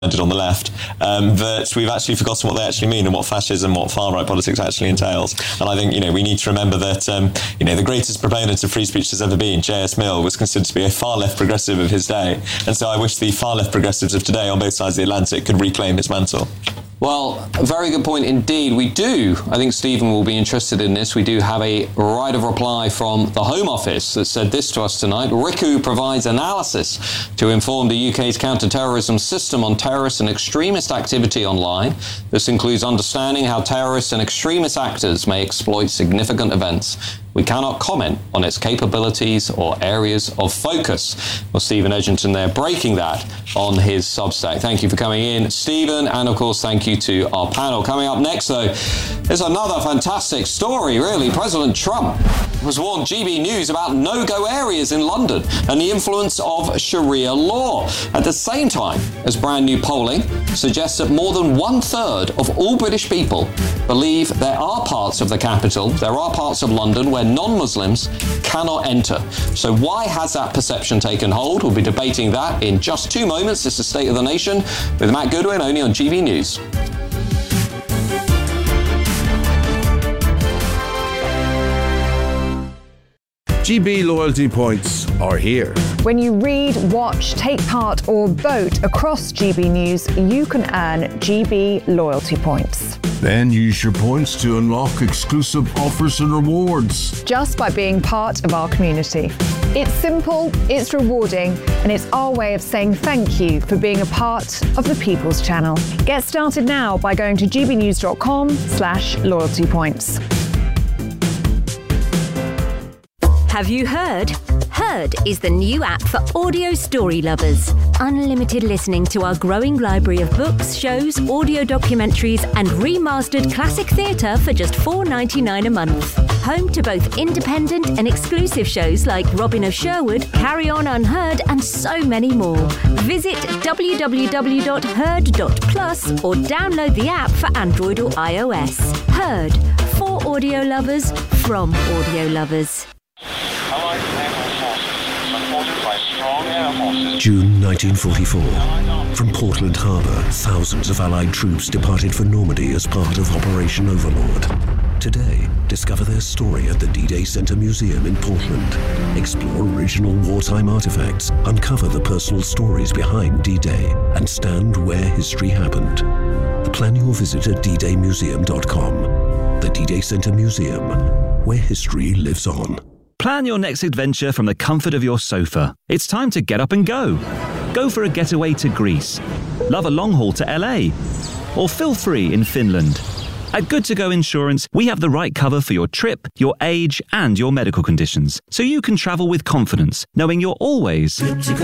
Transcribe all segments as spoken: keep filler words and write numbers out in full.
on the left, um, that we've actually forgotten what they actually mean and what fascism, what far-right politics actually entails. And I think, you know, we need to remember that, um, you know, the greatest proponent of free speech there's ever been, J S Mill, was considered to be a far-left progressive of his day. And so I wish the far-left progressives of today on both sides of the Atlantic could reclaim his mantle. Well, a very good point indeed. We do, I think Stephen will be interested in this, we do have a right of reply from the Home Office that said this to us tonight. Riku provides analysis to inform the U K's counter-terrorism system on terrorist and extremist activity online. This includes understanding how terrorists and extremist actors may exploit significant events. We cannot comment on its capabilities or areas of focus. Well, Stephen Edgington there breaking that on his Substack. Thank you for coming in, Stephen, and of course thank you to our panel. Coming up next, though, there's another fantastic story, really. President Trump has warned G B News about no-go areas in London and the influence of Sharia law. At the same time, as brand new polling suggests that more than one-third of all British people believe there are parts of the capital, there are parts of London where non-Muslims cannot enter. So why has that perception taken hold? We'll be debating that in just two moments. This is State of the Nation with Matt Goodwin, only on G B News. G B loyalty points are here. When you read, watch, take part or vote across G B News, you can earn G B loyalty points. Then use your points to unlock exclusive offers and rewards. Just by being part of our community. It's simple, it's rewarding, and it's our way of saying thank you for being a part of the People's Channel. Get started now by going to gbnews.com slash loyalty points. Have you heard? Heard is the new app for audio story lovers. Unlimited listening to our growing library of books, shows, audio documentaries, and remastered classic theatre for just four dollars and ninety-nine cents a month. Home to both independent and exclusive shows like Robin of Sherwood, Carry On Unheard, and so many more. Visit w w w dot heard dot plus or download the app for Android or iOS. Heard, for audio lovers, from audio lovers. June nineteen forty-four. From Portland Harbour, thousands of Allied troops departed for Normandy as part of Operation Overlord. Today, discover their story at the D-Day Center Museum in Portland. Explore original wartime artifacts, uncover the personal stories behind D-Day, and stand where history happened. Plan your visit at d day museum dot com. The D-Day Center Museum, where history lives on. Plan your next adventure from the comfort of your sofa. It's time to get up and go. Go for a getaway to Greece. Love a long haul to L A. Or feel free in Finland. At Good To Go Insurance, we have the right cover for your trip, your age, and your medical conditions, so you can travel with confidence, knowing you're always good to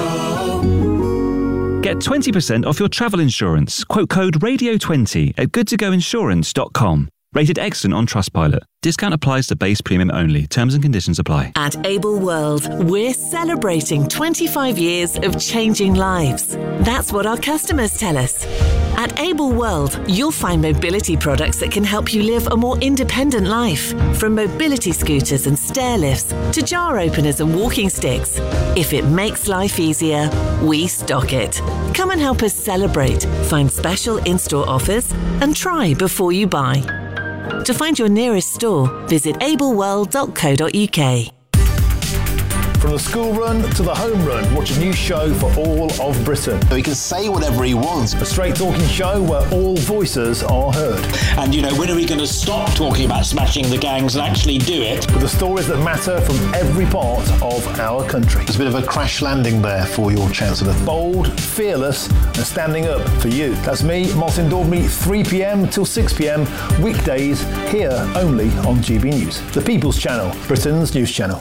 go. Get twenty percent off your travel insurance. Quote code radio twenty at good to go insurance dot com. Rated excellent on Trustpilot. Discount applies to base premium only. Terms and conditions apply. At Able World, we're celebrating twenty-five years of changing lives. That's what our customers tell us. At Able World, you'll find mobility products that can help you live a more independent life. From mobility scooters and stair lifts to jar openers and walking sticks. If it makes life easier, we stock it. Come and help us celebrate. Find special in-store offers and try before you buy. To find your nearest store, visit able world dot co dot u k. From the school run to the home run, watch a new show for all of Britain. He can say whatever he wants. A straight talking show where all voices are heard. And, you know, when are we going to stop talking about smashing the gangs and actually do it? With the stories that matter from every part of our country. There's a bit of a crash landing there for your Chancellor. Bold, fearless, and standing up for you. That's me, Martin Daubney, three p m till six p m, weekdays, here only on G B News. The People's Channel, Britain's news channel.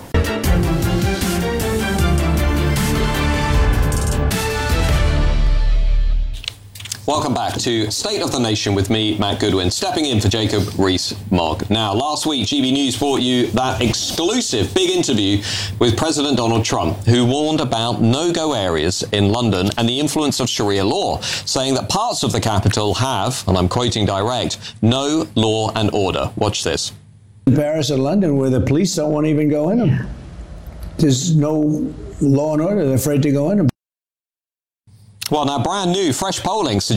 Welcome back to State of the Nation with me, Matt Goodwin, stepping in for Jacob Rees-Mogg. Now, last week, G B News brought you that exclusive big interview with President Donald Trump, who warned about no-go areas in London and the influence of Sharia law, saying that parts of the capital have, and I'm quoting direct, no law and order. Watch this. In Paris or London, where the police don't want to even go in them. There's no law and order. They're afraid to go in them. Well, now brand new, fresh polling suggests